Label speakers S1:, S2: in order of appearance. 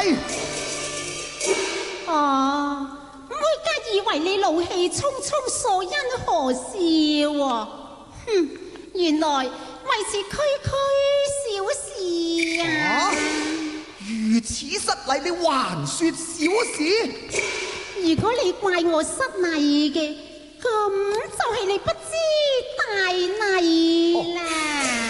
S1: 係。
S2: 哦，我而家以為你怒氣沖沖，所因何事喎？哼，原來為是區區小事啊！
S1: 如此失禮，你還說小事？
S2: 如果你怪我失禮嘅，咁就係你不知大禮啦。